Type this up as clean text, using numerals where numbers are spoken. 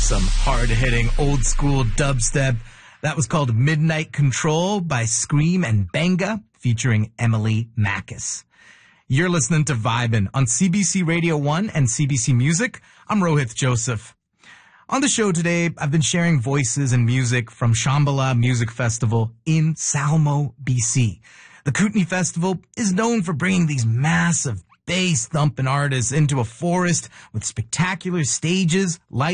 Some hard-hitting, old-school dubstep. That was called Midnight Control by Scream and Benga, featuring Emily Mackis. You're listening to Vibin' on CBC Radio 1 and CBC Music. I'm Rohith Joseph. On the show today, I've been sharing voices and music from Shambhala Music Festival in Salmo, BC. The Kootenai Festival is known for bringing these massive bass-thumping artists into a forest with spectacular stages, lighting,